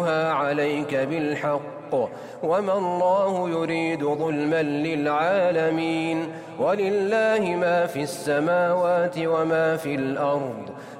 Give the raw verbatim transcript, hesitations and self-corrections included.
عليك بالحق وما الله يريد ظلما للعالمين ولله ما في السماوات وما في الأرض